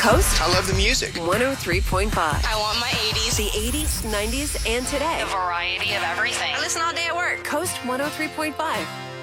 Coast I love the music. 103.5. I want my 80s. The 80s, 90s, and today. A variety of everything. I listen all day at work. Coast 103.5.